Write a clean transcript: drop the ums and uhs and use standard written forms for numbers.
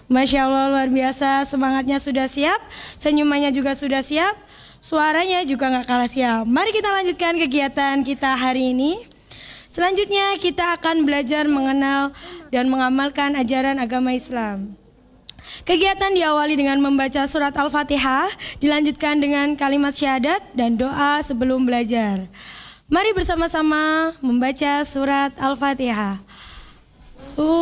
Masya Allah, luar biasa. Semangatnya sudah siap, senyumannya juga sudah siap, suaranya juga gak kalah siap. Mari kita lanjutkan kegiatan kita hari ini. Selanjutnya kita akan belajar mengenal dan mengamalkan ajaran agama Islam. Kegiatan diawali dengan membaca surat Al-Fatihah, dilanjutkan dengan kalimat syahadat dan doa sebelum belajar. Mari bersama-sama membaca surat Al-Fatihah.